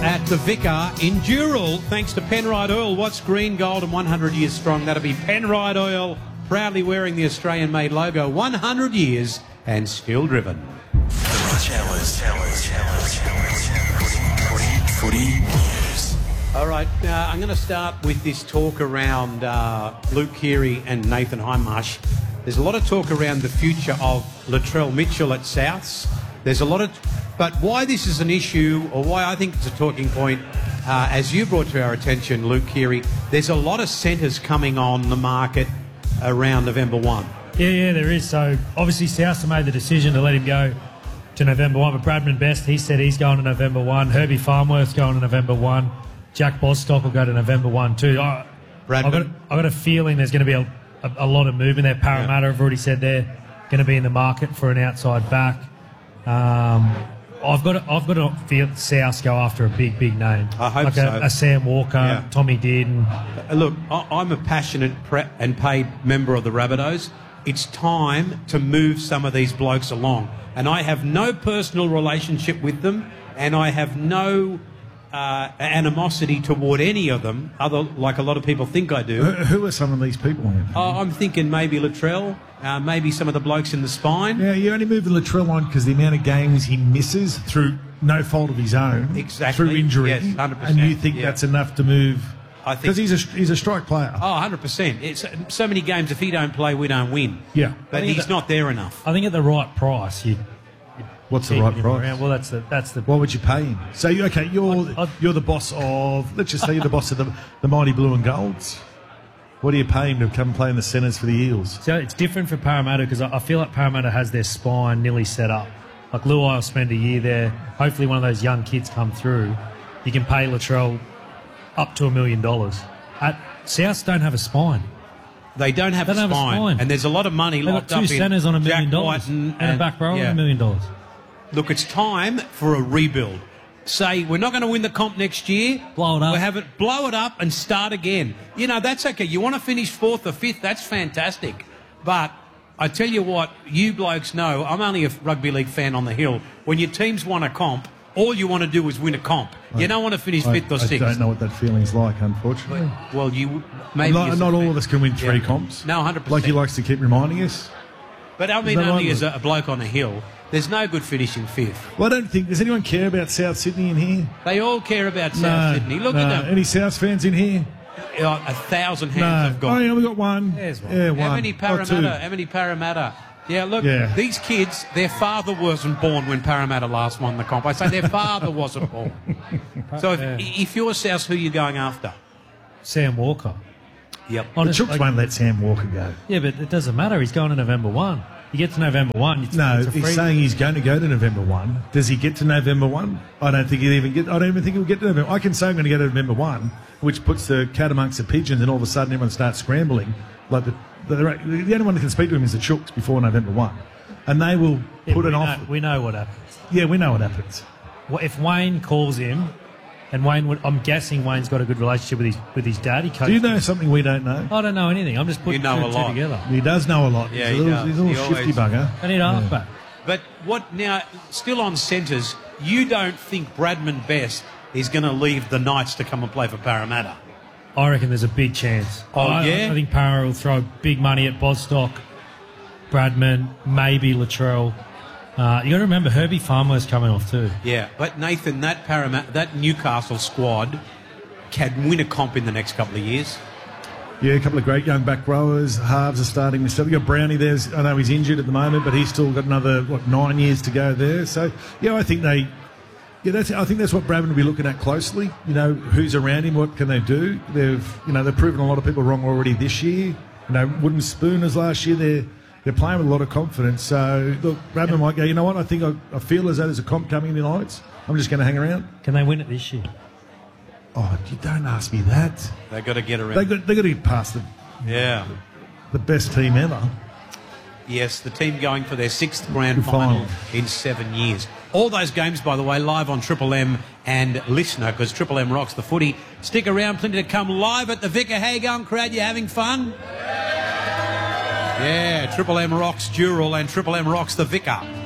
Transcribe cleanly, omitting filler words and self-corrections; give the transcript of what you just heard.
at the Vicar in Dural, thanks to Penrite Oil. What's green, gold and 100 years strong? That'll be Penrite Oil, proudly wearing the Australian-made logo, 100 years and still driven. The Rush Hours. Footy News. All right, I'm going to start with this talk around Luke Keary and Nathan Hindmarsh. There's a lot of talk around the future of Latrell Mitchell at Souths. There's a lot of... But why this is an issue, or why I think it's a talking point, as you brought to our attention, Luke Keary, there's a lot of centres coming on the market around November 1. Yeah, there is. So, obviously, Souths have made the decision to let him go to November 1. But Bradman Best, he said he's going to November 1. Herbie Farnworth's going to November 1. Jack Bostock will go to November 1 too. I've got a feeling there's going to be a lot of movement there. Parramatta have already said they're going to be in the market for an outside back. I've got to feel Souths go after a big name. I hope like so. A Sam Walker, Tommy Dearden. Look, I'm a passionate and paid member of the Rabbitohs. It's time to move some of these blokes along. And I have no personal relationship with them, and I have no animosity toward any of them, like a lot of people think I do. Who are some of these people? I'm thinking maybe Latrell, maybe some of the blokes in the spine. Yeah, you only move the Latrell on because the amount of games he misses through no fault of his own, exactly, through injury, yes, 100%, and you think that's enough to move? I think because he's a strike player. Oh, 100%. It's so many games. If he don't play, we don't win. Yeah, but he's not there enough. I think at the right price, What's the right price? Around. Well, that's the. What would you pay him? So you're the boss of. Let's just say you're the boss of the mighty Blue and Golds. What do you pay him to come play in the centres for the Eels? So it's different for Parramatta because I feel like Parramatta has their spine nearly set up. Like Luai will spend a year there. Hopefully, one of those young kids come through. You can pay Latrell up to $1 million. At Souths don't have a spine. They don't have a spine, and there's a lot of money locked up in. Two centres on $1 million and a back row on $1 million. Look, it's time for a rebuild. Say, we're not going to win the comp next year. Blow it up. Blow it up and start again. You know, that's okay. You want to finish 4th or 5th, that's fantastic. But I tell you what, you blokes know, I'm only a rugby league fan on the hill. When your team's won a comp, all you want to do is win a comp. You don't want to finish 5th or 6th. I don't know what that feeling's like, unfortunately. Well, you maybe... Not all of us can win 3 comps. No, 100%. Like he likes to keep reminding us. But I mean, only as a bloke on the hill, there's no good finishing 5th. Well, I don't think... Does anyone care about South Sydney in here? They all care about South Sydney. Look at them. Any South fans in here? 1,000 hands have gone. Oh, yeah, we got one. There's one. Yeah, one. How many Parramatta? Yeah, look, these kids, their father wasn't born when Parramatta last won the comp. I say their father wasn't born. So if you're South, who are you going after? Sam Walker. Yep. The Chooks won't let Sam Walker go. Yeah, but it doesn't matter. He's going to November 1. You get to November 1. He's saying he's going to go to November 1. Does he get to November 1? I don't think I don't even think he'll get to November. I can say I'm going to go to November 1, which puts the cat amongst the pigeons, and all of a sudden everyone starts scrambling. Like the only one that can speak to him is the Chooks before November 1. And they will put it off. We know what happens. Yeah, we know what happens. Well, if Wayne calls him, and I'm guessing Wayne's got a good relationship with his dad. Do you know something we don't know? I don't know anything. I'm just putting two together. He does know a lot. Yeah, he's a little shifty bugger. I need halfback. But what now? Still on centres, you don't think Bradman Best is going to leave the Knights to come and play for Parramatta? I reckon there's a big chance. I think Parra will throw big money at Bostock, Bradman, maybe Latrell. You got to remember Herbie Farnworth's coming off too. Yeah, but Nathan, that Newcastle squad can win a comp in the next couple of years. Yeah, a couple of great young back rowers. Halves are starting to start. We've got Brownie there. I know he's injured at the moment, but he's still got another 9 years to go there. So yeah, I think I think that's what Bradman will be looking at closely. You know, who's around him, what can they do? They've proven a lot of people wrong already this year. You know, wooden spooners last year. They're playing with a lot of confidence. So look, Bradman might go, you know what? I think I feel as though there's a comp coming in the Knights. I'm just going to hang around. Can they win it this year? Oh, you don't ask me that. They've got to get around. They've got to get past the best team ever. Yes, the team going for their 6th grand final in 7 years. All those games, by the way, live on Triple M and Listener, because Triple M rocks the footy. Stick around, plenty to come live at the Vicar. How you going, crowd? You having fun? Yeah, Triple M rocks Dural and Triple M rocks the Vicar.